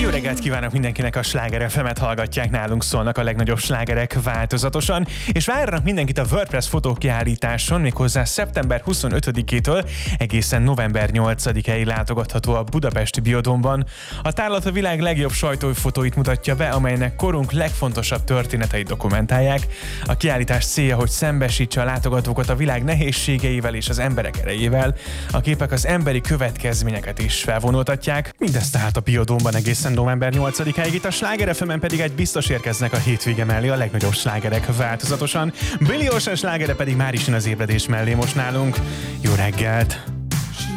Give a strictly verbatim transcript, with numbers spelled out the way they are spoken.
Jó reggelt kívánok mindenkinek, a Sláger ef emet hallgatják, nálunk szólnak a legnagyobb slágerek változatosan, és várnak mindenkit a WordPress fotókiállításon, méghozzá szeptember huszonötödikétől egészen november nyolcadikáig látogatható a budapesti Biodómban. A tárlat a világ legjobb sajtófotóit mutatja be, amelynek korunk legfontosabb történeteit dokumentálják. A kiállítás célja, hogy szembesítse a látogatókat a világ nehézségeivel és az emberek erejével. A képek az emberi következményeket is felvonultatják, mindezt tehát a Biodómban egészen november nyolcadikáig, itt a Sláger ef emen pedig egy biztos érkeznek a hétvége mellé a legnagyobb slágerek változatosan. Billy Ocean slágere pedig már is jön az ébredés mellé most nálunk. Jó reggelt!